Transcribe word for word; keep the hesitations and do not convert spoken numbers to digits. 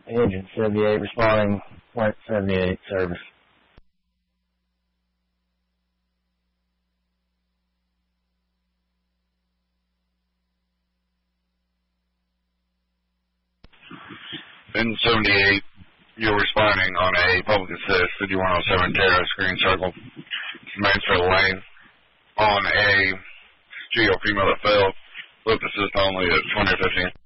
Agent seventy-eight responding, Point seventy-eight service. In seventy-eight, you're responding on a public assist fifty-one oh seven Terrace Green Circle, Mansfield Lane, on a G O female that failed, with assist only at twenty or fifteen.